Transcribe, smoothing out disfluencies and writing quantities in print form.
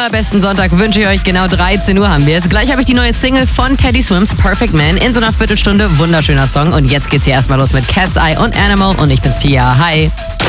allerbesten Sonntag wünsche ich euch. Genau 13 Uhr haben wir es. Gleich habe ich die neue Single von Teddy Swims, Perfect Man, in so einer Viertelstunde. Wunderschöner Song. Und jetzt geht's hier erstmal los mit Cat's Eye und Animal. Und ich bin's Pia. Hi.